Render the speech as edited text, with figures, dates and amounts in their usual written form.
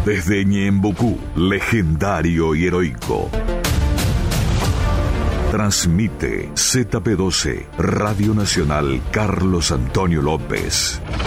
Desde Ñembucú, legendario y heroico. Transmite ZP12, Radio Nacional Carlos Antonio López.